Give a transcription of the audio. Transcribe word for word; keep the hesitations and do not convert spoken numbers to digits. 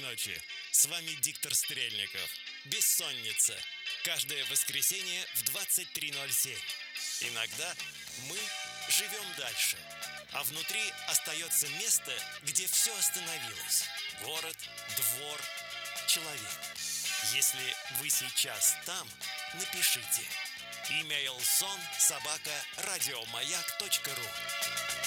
ночи. С вами диктор Стрельников. Бессонница. Каждое воскресенье в двадцать три ноль семь. Иногда мы живем дальше, а внутри остается место, где все остановилось. Город, двор, человек. Если вы сейчас там, напишите. Имейл сон собака радиомаяк точка ру.